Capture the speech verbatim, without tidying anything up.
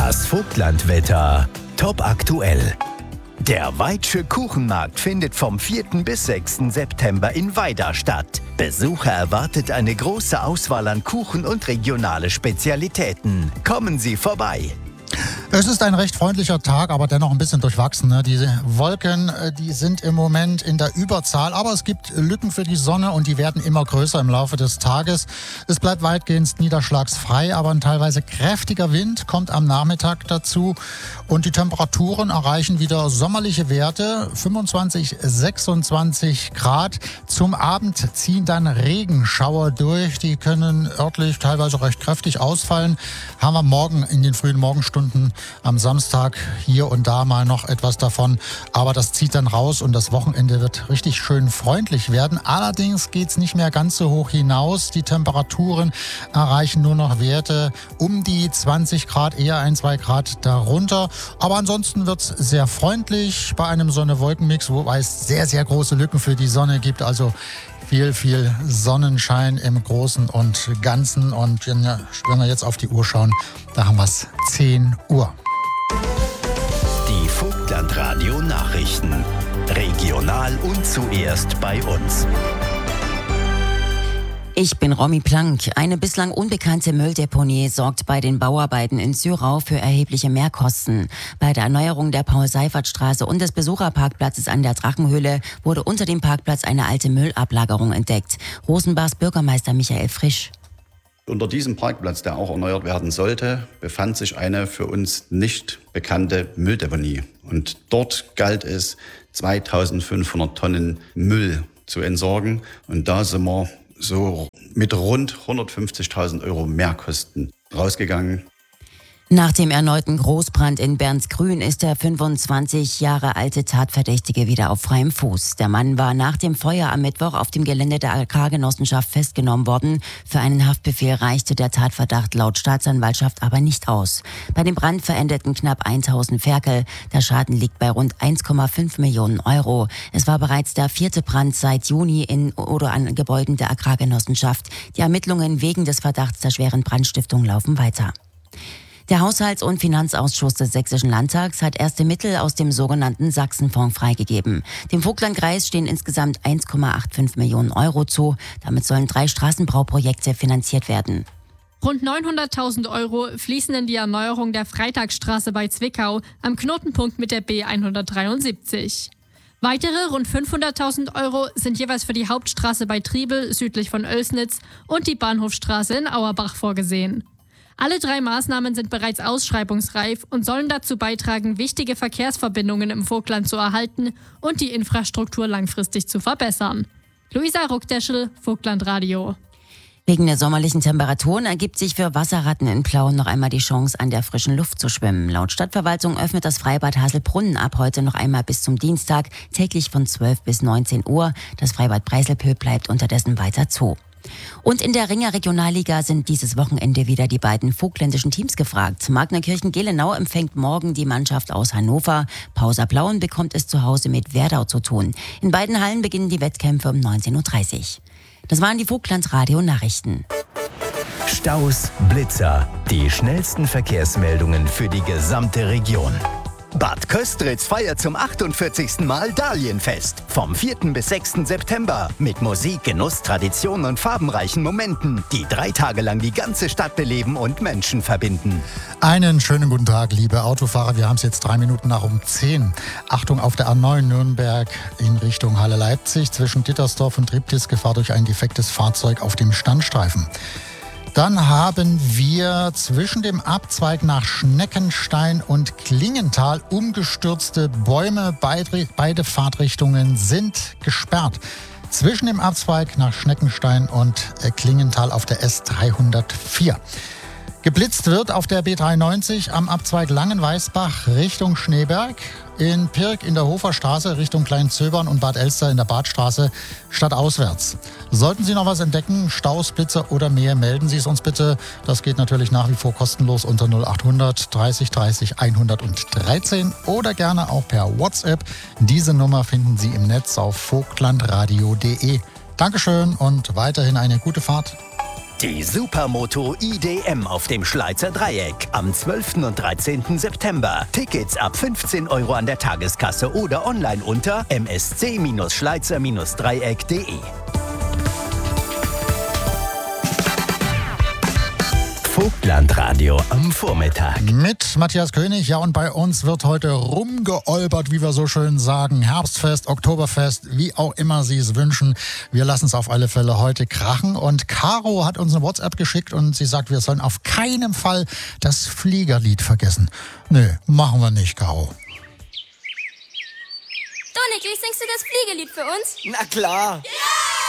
Das Vogtlandwetter. Top aktuell. Der Weitsche Kuchenmarkt findet vom vierten bis sechsten September in Weida statt. Besucher erwartet eine große Auswahl an Kuchen und regionale Spezialitäten. Kommen Sie vorbei! Es ist ein recht freundlicher Tag, aber dennoch ein bisschen durchwachsen. Ne? Diese Wolken, die sind im Moment in der Überzahl, aber es gibt Lücken für die Sonne und die werden immer größer im Laufe des Tages. Es bleibt weitgehend niederschlagsfrei, aber ein teilweise kräftiger Wind kommt am Nachmittag dazu und die Temperaturen erreichen wieder sommerliche Werte, fünfundzwanzig, sechsundzwanzig Grad. Zum Abend ziehen dann Regenschauer durch, die können örtlich teilweise recht kräftig ausfallen. Haben wir morgen in den frühen Morgenstunden am Samstag hier und da mal noch etwas davon, aber das zieht dann raus und das Wochenende wird richtig schön freundlich werden. Allerdings geht es nicht mehr ganz so hoch hinaus. Die Temperaturen erreichen nur noch Werte um die zwanzig Grad, eher ein, zwei Grad darunter. Aber ansonsten wird es sehr freundlich bei einem Sonne-Wolken-Mix, wobei es sehr, sehr große Lücken für die Sonne gibt. Also viel, viel Sonnenschein im Großen und Ganzen. Und wenn wir jetzt auf die Uhr schauen, da haben wir es zehn Uhr. Die Vogtlandradio Nachrichten. Regional und zuerst bei uns. Ich bin Romy Plank. Eine bislang unbekannte Mülldeponie sorgt bei den Bauarbeiten in Syrau für erhebliche Mehrkosten. Bei der Erneuerung der Paul-Seifert-Straße und des Besucherparkplatzes an der Drachenhöhle wurde unter dem Parkplatz eine alte Müllablagerung entdeckt. Rosenbachs Bürgermeister Michael Frisch. Unter diesem Parkplatz, der auch erneuert werden sollte, befand sich eine für uns nicht bekannte Mülldeponie. Und dort galt es, zweitausendfünfhundert Tonnen Müll zu entsorgen. Und da sind wir so mit rund hundertfünfzigtausend Euro Mehrkosten rausgegangen. Nach dem erneuten Großbrand in Bernsgrün ist der fünfundzwanzig Jahre alte Tatverdächtige wieder auf freiem Fuß. Der Mann war nach dem Feuer am Mittwoch auf dem Gelände der Agrargenossenschaft festgenommen worden. Für einen Haftbefehl reichte der Tatverdacht laut Staatsanwaltschaft aber nicht aus. Bei dem Brand verendeten knapp tausend Ferkel. Der Schaden liegt bei rund eins Komma fünf Millionen Euro. Es war bereits der vierte Brand seit Juni in oder an Gebäuden der Agrargenossenschaft. Die Ermittlungen wegen des Verdachts der schweren Brandstiftung laufen weiter. Der Haushalts- und Finanzausschuss des Sächsischen Landtags hat erste Mittel aus dem sogenannten Sachsenfonds freigegeben. Dem Vogtlandkreis stehen insgesamt eins Komma fünfundachtzig Millionen Euro zu. Damit sollen drei Straßenbauprojekte finanziert werden. Rund neunhunderttausend Euro fließen in die Erneuerung der Freitagsstraße bei Zwickau am Knotenpunkt mit der B hundertdreiundsiebzig. Weitere rund fünfhunderttausend Euro sind jeweils für die Hauptstraße bei Triebel südlich von Oelsnitz und die Bahnhofstraße in Auerbach vorgesehen. Alle drei Maßnahmen sind bereits ausschreibungsreif und sollen dazu beitragen, wichtige Verkehrsverbindungen im Vogtland zu erhalten und die Infrastruktur langfristig zu verbessern. Luisa Ruckdeschel, Vogtlandradio. Wegen der sommerlichen Temperaturen ergibt sich für Wasserratten in Plauen noch einmal die Chance, an der frischen Luft zu schwimmen. Laut Stadtverwaltung öffnet das Freibad Haselbrunnen ab heute noch einmal bis zum Dienstag, täglich von zwölf bis neunzehn Uhr. Das Freibad Preiselpö bleibt unterdessen weiter zu. Und in der Ringer Regionalliga sind dieses Wochenende wieder die beiden vogtländischen Teams gefragt. Magnerkirchen-Gelenau empfängt morgen die Mannschaft aus Hannover. Pausa Plauen bekommt es zu Hause mit Werdau zu tun. In beiden Hallen beginnen die Wettkämpfe um neunzehn Uhr dreißig. Das waren die Vogtlandradio-Nachrichten. Staus, Blitzer, die schnellsten Verkehrsmeldungen für die gesamte Region. Bad Köstritz feiert zum achtundvierzigsten Mal Dahlienfest. Vom vierten bis sechsten September. Mit Musik, Genuss, Tradition und farbenreichen Momenten, die drei Tage lang die ganze Stadt beleben und Menschen verbinden. Einen schönen guten Tag, liebe Autofahrer. Wir haben es jetzt drei Minuten nach um zehn. Achtung auf der A neun Nürnberg in Richtung Halle Leipzig. Zwischen Dittersdorf und Triptis Gefahr durch ein defektes Fahrzeug auf dem Standstreifen. Dann haben wir zwischen dem Abzweig nach Schneckenstein und Klingenthal umgestürzte Bäume. Beide, beide Fahrtrichtungen sind gesperrt. Zwischen dem Abzweig nach Schneckenstein und Klingenthal auf der S dreihundertvier. Geblitzt wird auf der B dreiundneunzig am Abzweig Langenweißbach Richtung Schneeberg, in Pirk in der Hoferstraße Richtung Kleinzöbern und Bad Elster in der Badstraße stadtauswärts. Sollten Sie noch was entdecken, Staus, Blitzer oder mehr, melden Sie es uns bitte. Das geht natürlich nach wie vor kostenlos unter null achthundert dreißig dreißig hundertdreizehn oder gerne auch per WhatsApp. Diese Nummer finden Sie im Netz auf vogtlandradio punkt de. Dankeschön und weiterhin eine gute Fahrt. Die Supermoto I D M auf dem Schleizer Dreieck am zwölften und dreizehnten September. Tickets ab fünfzehn Euro an der Tageskasse oder online unter m s c schleizer dreieck punkt de. Vogtlandradio am Vormittag. Mit Matthias König, ja, und bei uns wird heute rumgeolbert, wie wir so schön sagen. Herbstfest, Oktoberfest, wie auch immer Sie es wünschen. Wir lassen es auf alle Fälle heute krachen. Und Caro hat uns eine WhatsApp geschickt und sie sagt, wir sollen auf keinen Fall das Fliegerlied vergessen. Nö, machen wir nicht, Caro. Dominik, singst du das Fliegelied für uns? Na klar. Ja!